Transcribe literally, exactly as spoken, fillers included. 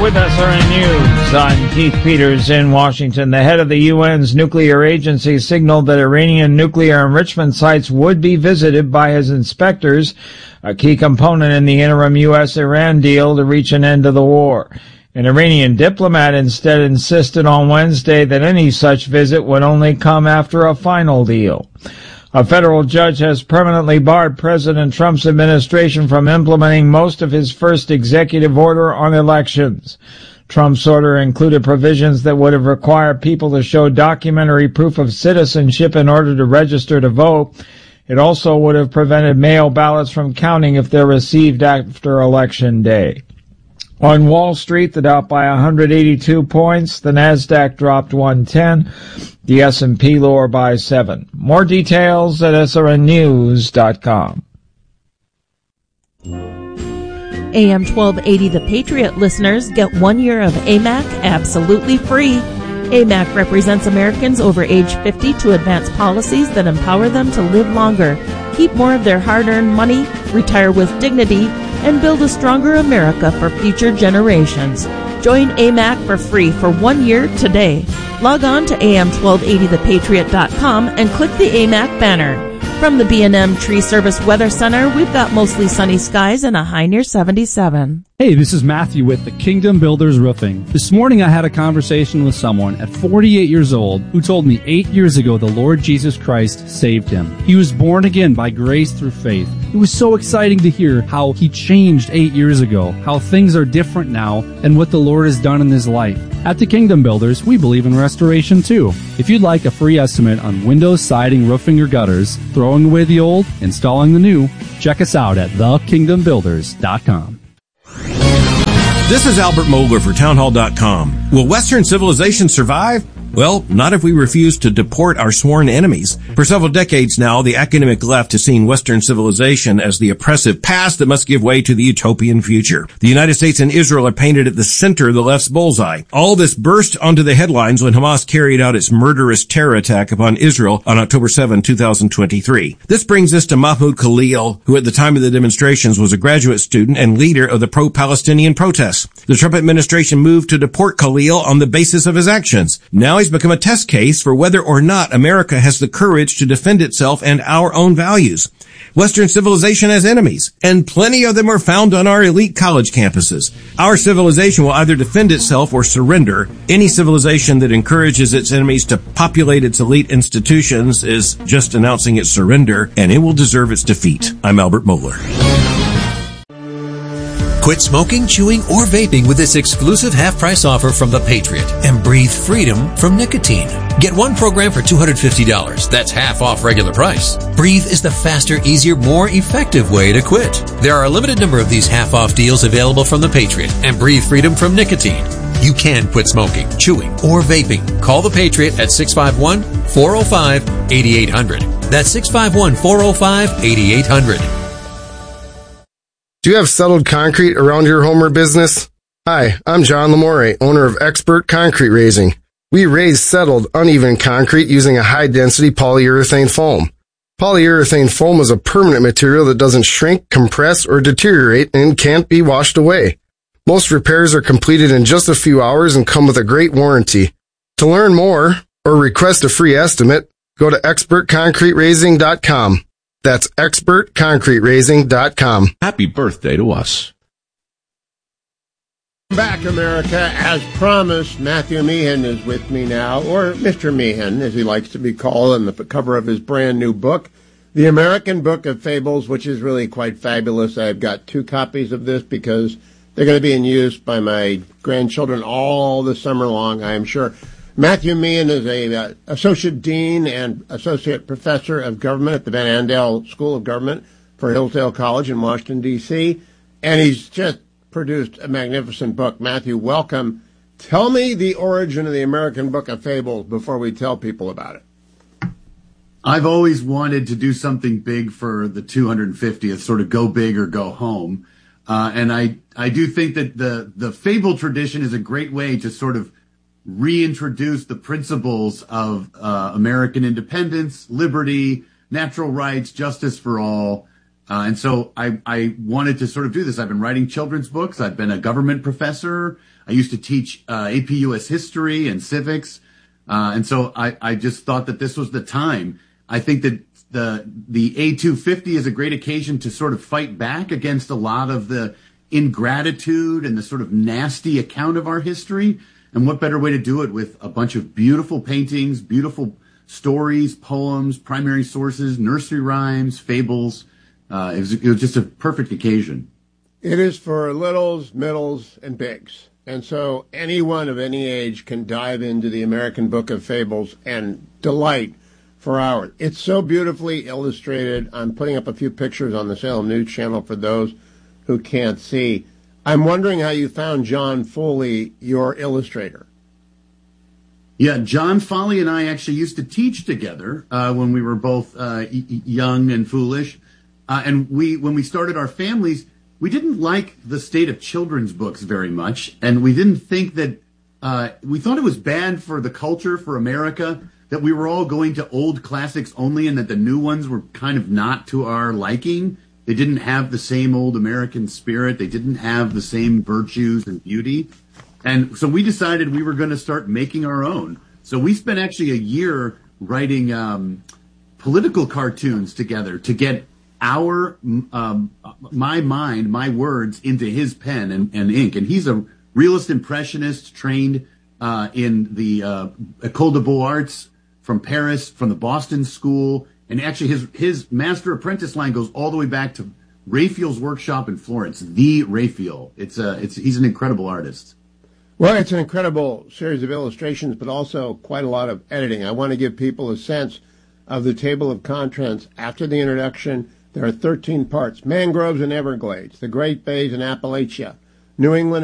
With S R N News, I'm Keith Peters in Washington. The head of the U N's nuclear agency signaled that Iranian nuclear enrichment sites would be visited by his inspectors, a key component in the interim U S Iran deal to reach an end to the war. An Iranian diplomat instead insisted on Wednesday that any such visit would only come after a final deal. A federal judge has permanently barred President Trump's administration from implementing most of his first executive order on elections. Trump's order included provisions that would have required people to show documentary proof of citizenship in order to register to vote. It also would have prevented mail ballots from counting if they're received after Election Day. On Wall Street, the Dow by one hundred eighty-two points, the Nasdaq dropped one ten, the S and P lower by seven. More details at S R N news dot com. A M twelve eighty The Patriot listeners get one year of A M A C absolutely free. A M A C represents Americans over age fifty to advance policies that empower them to live longer, keep more of their hard-earned money, retire with dignity, and build a stronger America for future generations. Join A M A C for free for one year today. Log on to A M twelve eighty the patriot dot com and click the A M A C banner. From the B and M Tree Service Weather Center, we've got mostly sunny skies and a high near seventy-seven. Hey, this is Matthew with the Kingdom Builders Roofing. This morning I had a conversation with someone at forty-eight years old who told me eight years ago the Lord Jesus Christ saved him. He was born again by grace through faith. It was so exciting to hear how he changed eight years ago, how things are different now, and what the Lord has done in his life. At the Kingdom Builders, we believe in restoration too. If you'd like a free estimate on windows, siding, roofing, or gutters, throwing away the old, installing the new, check us out at the kingdom builders dot com. This is Albert Mohler for townhall dot com. Will Western civilization survive? Well, not if we refuse to deport our sworn enemies. For several decades now, the academic left has seen Western civilization as the oppressive past that must give way to the utopian future. The United States and Israel are painted at the center of the left's bullseye. All this burst onto the headlines when Hamas carried out its murderous terror attack upon Israel on October seventh, twenty twenty-three. This brings us to Mahmoud Khalil, who at the time of the demonstrations was a graduate student and leader of the pro-Palestinian protests. The Trump administration moved to deport Khalil on the basis of his actions. Now he's become a test case for whether or not America has the courage to defend itself and our own values. Western civilization has enemies, and plenty of them are found on our elite college campuses. Our civilization will either defend itself or surrender. Any civilization that encourages its enemies to populate its elite institutions is just announcing its surrender, and it will deserve its defeat. I'm Albert Mohler. Quit smoking, chewing, or vaping with this exclusive half-price offer from The Patriot and breathe freedom from nicotine. Get one program for two hundred fifty dollars. That's half off regular price. Breathe is the faster, easier, more effective way to quit. There are a limited number of these half-off deals available from The Patriot and breathe freedom from nicotine. You can quit smoking, chewing, or vaping. Call The Patriot at six five one, four oh five, eight eight hundred. That's six five one, four oh five, eight eight hundred. Do you have settled concrete around your home or business? Hi, I'm John Lamore, owner of Expert Concrete Raising. We raise settled, uneven concrete using a high-density polyurethane foam. Polyurethane foam is a permanent material that doesn't shrink, compress, or deteriorate and can't be washed away. Most repairs are completed in just a few hours and come with a great warranty. To learn more or request a free estimate, go to expert concrete raising dot com. That's expert concrete raising dot com. Happy birthday to us. Back, America. As promised, Matthew Meehan is with me now, or Mister Meehan, as he likes to be called, on the cover of his brand new book, The American Book of Fables, which is really quite fabulous. I've got two copies of this because they're going to be in use by my grandchildren all the summer long, I am sure. Matthew Meehan is a uh, associate dean and associate professor of government at the Van Andel School of Government for Hillsdale College in Washington, D C, and he's just produced a magnificent book. Matthew, welcome. Tell me the origin of the American Book of Fables before we tell people about it. I've always wanted to do something big for the two hundred fiftieth, sort of go big or go home. Uh, and I, I do think that the, the fable tradition is a great way to sort of reintroduce the principles of uh, American independence, liberty, natural rights, justice for all, Uh, and so I, I wanted to sort of do this. I've been writing children's books. I've been a government professor. I used to teach uh, A P U S history and civics. Uh, and so I, I just thought that this was the time. I think that the the A two fifty is a great occasion to sort of fight back against a lot of the ingratitude and the sort of nasty account of our history. And what better way to do it with a bunch of beautiful paintings, beautiful stories, poems, primary sources, nursery rhymes, fables. Uh, it was, it was just a perfect occasion. It is for littles, middles, and bigs. And so anyone of any age can dive into the American Book of Fables and delight for hours. It's so beautifully illustrated. I'm putting up a few pictures on the Salem News Channel for those who can't see. I'm wondering how you found John Foley, your illustrator. Yeah, John Foley and I actually used to teach together uh, when we were both uh, y- young and foolish. Uh, and we, when we started our families, we didn't like the state of children's books very much. And we didn't think that, uh, we thought it was bad for the culture, for America, that we were all going to old classics only and that the new ones were kind of not to our liking. They didn't have the same old American spirit. They didn't have the same virtues and beauty. And so we decided we were going to start making our own. So we spent actually a year writing um, political cartoons together to get our, um, my mind, my words into his pen and, and ink. And he's a realist impressionist trained uh, in the uh, École des Beaux-Arts from Paris, from the Boston School. And actually his, his master apprentice line goes all the way back to Raphael's workshop in Florence, the Raphael. It's a, it's, he's an incredible artist. Well, it's an incredible series of illustrations, but also quite a lot of editing. I want to give people a sense of the table of contents. After the introduction, there are thirteen parts: mangroves and Everglades, the Great Bays and Appalachia, New England